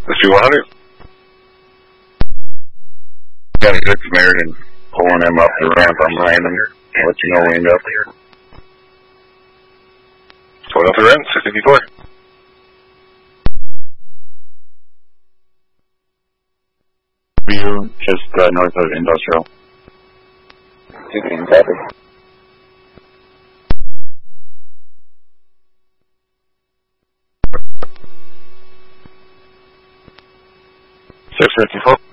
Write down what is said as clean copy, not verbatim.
Whiskey 100. Got a good Samaritan pulling him up the ramp. I'm landing. I'll let you know when we end up here. Philadelphia Ren, 654. View just north of Industrial. 16, copy. Six 54.